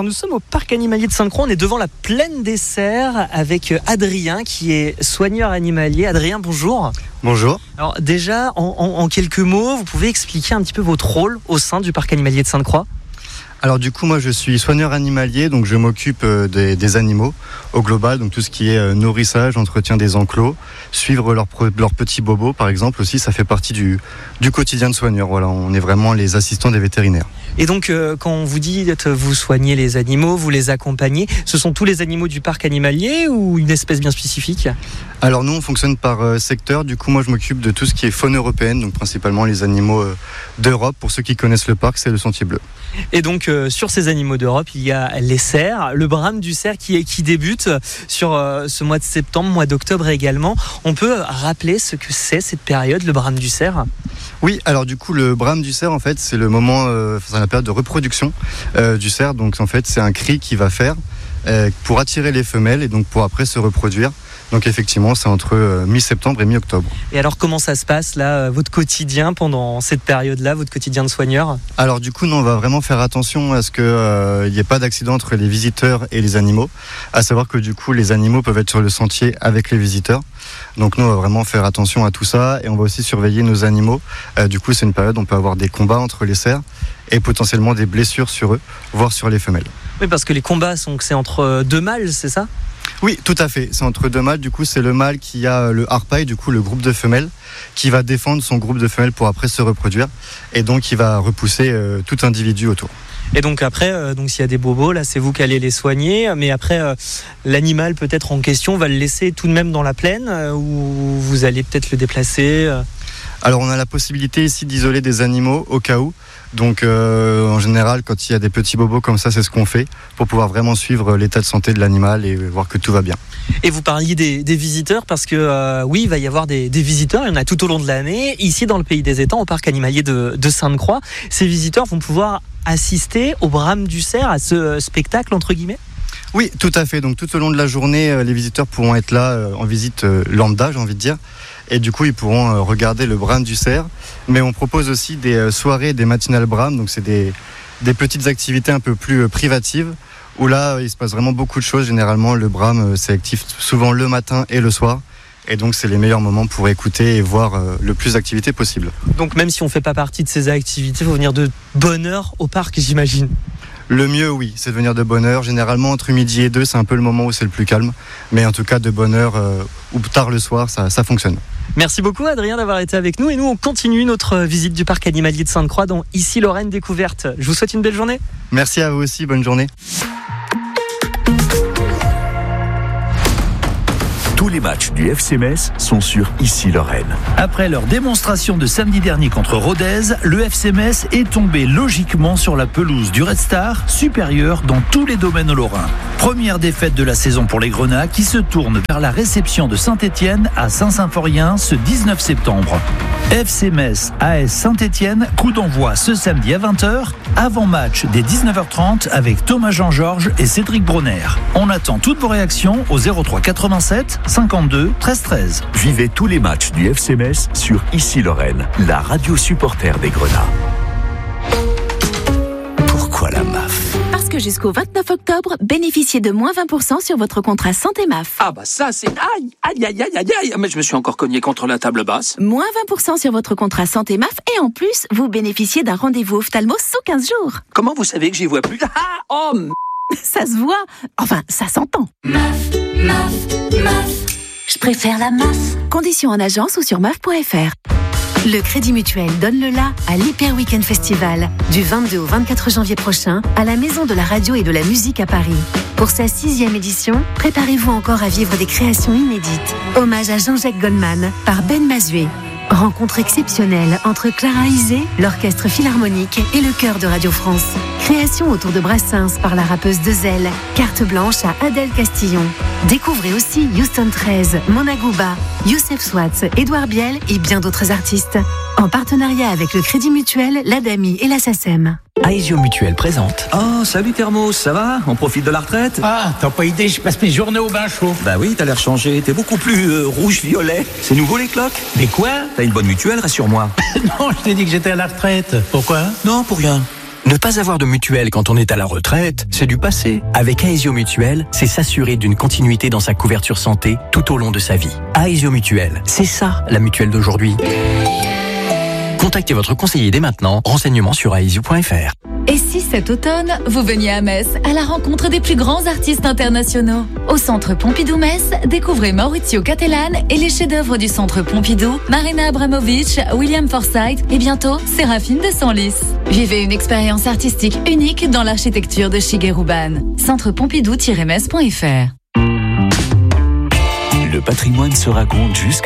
nous sommes au parc animalier de Sainte-Croix. On est devant la plaine des cerfs avec Adrien qui est soigneur animalier. Adrien, bonjour. Bonjour. Alors déjà, en quelques mots, vous pouvez expliquer un petit peu votre rôle au sein du parc animalier de Sainte-Croix ? Alors du coup, moi je suis soigneur animalier, donc je m'occupe des animaux au global, donc tout ce qui est nourrissage, entretien des enclos, suivre leurs petits bobos par exemple aussi, ça fait partie du quotidien de soigneur. Voilà, on est vraiment les assistants des vétérinaires. Et donc quand on vous dit que vous soignez les animaux, vous les accompagnez, ce sont tous les animaux du parc animalier ou une espèce bien spécifique ? Alors nous on fonctionne par secteur, du coup moi je m'occupe de tout ce qui est faune européenne, donc principalement les animaux d'Europe. Pour ceux qui connaissent le parc, c'est le Sentier Bleu. Et donc sur ces animaux d'Europe, il y a les cerfs, le brame du cerf qui débute sur ce mois de septembre, mois d'octobre également. On peut rappeler ce que c'est cette période, le brame du cerf ? Oui, alors du coup le brame du cerf en fait c'est le moment, c'est la période de reproduction du cerf, donc en fait c'est un cri qu'il va faire pour attirer les femelles et donc pour après se reproduire. Donc effectivement, c'est entre mi-septembre et mi-octobre. Et alors comment ça se passe là, votre quotidien pendant cette période-là, votre quotidien de soigneur ? Alors du coup, nous on va vraiment faire attention à ce qu'il n'y ait pas d'accident entre les visiteurs et les animaux. À savoir que du coup, les animaux peuvent être sur le sentier avec les visiteurs. Donc nous on va vraiment faire attention à tout ça et on va aussi surveiller nos animaux. Du coup, c'est une période où on peut avoir des combats entre les cerfs et potentiellement des blessures sur eux, voire sur les femelles. Oui, parce que les combats c'est entre deux mâles, c'est ça ? Oui, tout à fait. C'est entre deux mâles. Du coup, c'est le mâle qui a le harpail, du coup, le groupe de femelles, qui va défendre son groupe de femelles pour après se reproduire. Et donc, il va repousser tout individu autour. Et donc après, s'il y a des bobos, là, c'est vous qui allez les soigner. Mais après, l'animal peut-être en question va le laisser tout de même dans la plaine ou vous allez peut-être le déplacer Alors, on a la possibilité ici d'isoler des animaux au cas où. Donc en général, quand il y a des petits bobos comme ça, c'est ce qu'on fait pour pouvoir vraiment suivre l'état de santé de l'animal et voir que tout va bien. Et vous parliez des visiteurs parce que oui, il va y avoir des visiteurs, il y en a tout au long de l'année. Ici dans le Pays des Étangs, au parc animalier de Sainte-Croix, ces visiteurs vont pouvoir assister au brame du cerf, à ce spectacle entre guillemets ? Oui, tout à fait. Donc tout au long de la journée, les visiteurs pourront être là en visite lambda, j'ai envie de dire. Et du coup, ils pourront regarder le brame du cerf. Mais on propose aussi des soirées, des matinales brame. Donc c'est des petites activités un peu plus privatives. Où là, il se passe vraiment beaucoup de choses. Généralement, le brame, c'est actif souvent le matin et le soir. Et donc, c'est les meilleurs moments pour écouter et voir le plus d'activités possible. Donc même si on ne fait pas partie de ces activités, il faut venir de bonne heure au parc, j'imagine. Le mieux, oui, c'est de venir de bonne heure. Généralement, entre midi et 2, c'est un peu le moment où c'est le plus calme. Mais en tout cas, de bonne heure ou tard le soir, ça fonctionne. Merci beaucoup Adrien d'avoir été avec nous. Et nous, on continue notre visite du parc animalier de Sainte-Croix dans Ici Lorraine Découverte. Je vous souhaite une belle journée. Merci à vous aussi, bonne journée. Tous les matchs du FC Metz sont sur Ici Lorraine. Après leur démonstration de samedi dernier contre Rodez, le FC Metz est tombé logiquement sur la pelouse du Red Star, supérieur dans tous les domaines lorrains. Première défaite de la saison pour les Grenats qui se tournent vers la réception de Saint-Étienne à Saint-Symphorien ce 19 septembre. FC Metz AS Saint-Étienne, coup d'envoi ce samedi à 20h, avant-match dès 19h30 avec Thomas Jean-Georges et Cédric Bronner. On attend toutes vos réactions au 03 87 52 13 13. Vivez tous les matchs du FC Metz sur Ici Lorraine, la radio supporter des Grenats. Pourquoi la MAF ? Parce que jusqu'au 29 octobre, bénéficiez de moins 20% sur votre contrat santé MAF. Ah bah ça c'est... Aïe, mais je me suis encore cogné contre la table basse. Moins 20% sur votre contrat santé MAF et en plus, vous bénéficiez d'un rendez-vous ophtalmo sous 15 jours. Comment vous savez que j'y vois plus ? Ça se voit, enfin ça s'entend. MAF, je préfère la MAF. Conditions en agence ou sur MAF.fr. Le Crédit Mutuel donne le la à l'Hyper Weekend Festival du 22 au 24 janvier prochain à la Maison de la Radio et de la Musique à Paris. Pour sa 6e édition, préparez-vous encore à vivre des créations inédites. Hommage à Jean-Jacques Goldman par Ben Mazué. Rencontre exceptionnelle entre Clara Isé, l'Orchestre Philharmonique et le Chœur de Radio France. Création autour de Brassens par la rappeuse Dezel. Carte blanche à Adèle Castillon. Découvrez aussi Houston 13, Mona Gouba, Youssef Swatz, Édouard Biel et bien d'autres artistes. En partenariat avec le Crédit Mutuel, l'ADAMI et la SACEM. Aesio Mutuel présente. Oh, salut Thermos, ça va ? On profite de la retraite ? Ah, t'as pas idée, je passe mes journées au bain chaud. Bah oui, t'as l'air changé, t'es beaucoup plus rouge-violet. C'est nouveau les cloques ? Mais quoi ? T'as une bonne mutuelle, rassure-moi. Non, je t'ai dit que j'étais à la retraite. Pourquoi ? Non, pour rien. Ne pas avoir de mutuelle quand on est à la retraite, c'est du passé. Avec Aesio Mutuelle, c'est s'assurer d'une continuité dans sa couverture santé tout au long de sa vie. Aesio Mutuelle, c'est ça la mutuelle d'aujourd'hui. Contactez votre conseiller dès maintenant. Renseignements sur aesio.fr. Et si cet automne, vous veniez à Metz à la rencontre des plus grands artistes internationaux? Au Centre Pompidou-Metz, découvrez Maurizio Cattelan et les chefs-d'œuvre du Centre Pompidou, Marina Abramovic, William Forsythe et bientôt Séraphine de Senlis. Vivez une expérience artistique unique dans l'architecture de Shigeru Ban. Centrepompidou-metz.fr. Le patrimoine se raconte jusqu'à